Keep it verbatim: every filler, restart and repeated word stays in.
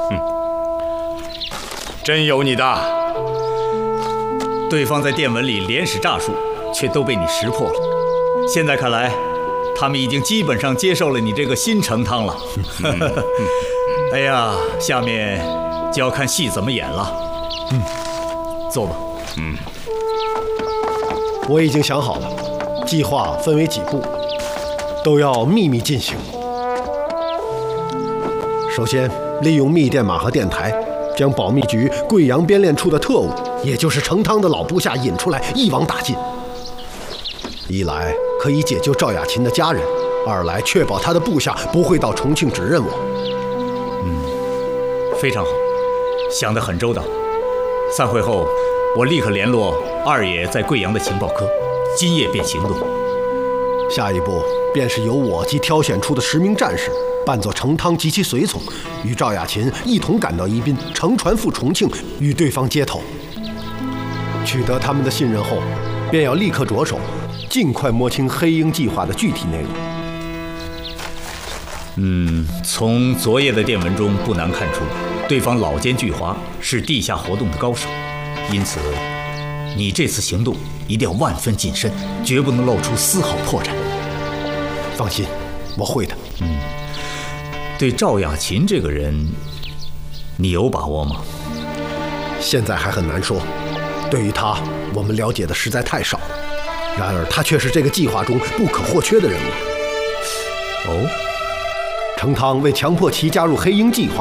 真有你的！ 对方在电文里连使诈术，却都被你识破了。现在看来，他们已经基本上接受了你这个新成汤了。哎呀，下面就要看戏怎么演了。嗯，坐吧。 嗯，我已经想好了，计划分为几步，都要秘密进行。首先，利用密电码和电台，将保密局贵阳编练处的特务，也就是成汤的老部下引出来，一网打尽。一来可以解救赵雅琴的家人，二来确保他的部下不会到重庆指认我。 嗯，非常好，想得很周到。散会后，我立刻联络二爷在贵阳的情报科，今夜便行动。 下一步便是由我及挑选出的十名战士，扮作成汤及其随从，与赵雅琴一同赶到宜宾，乘船赴重庆，与对方接头。取得他们的信任后，便要立刻着手，尽快摸清黑鹰计划的具体内容。 嗯，从昨夜的电文中不难看出，对方老奸巨猾，是地下活动的高手。因此，你这次行动一定要万分谨慎，绝不能露出丝毫破绽。 放心，我会的。 嗯，对赵雅琴这个人，你有把握吗？ 现在还很难说。对于他，我们了解的实在太少。然而，他却是这个计划中不可或缺的人物。 哦， 成汤为强迫其加入黑鹰计划，